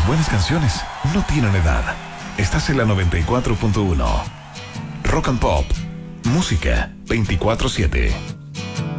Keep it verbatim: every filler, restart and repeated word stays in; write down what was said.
Las buenas canciones no tienen edad. Estás en la noventa y cuatro punto uno. Rock and Pop. Música veinticuatro siete.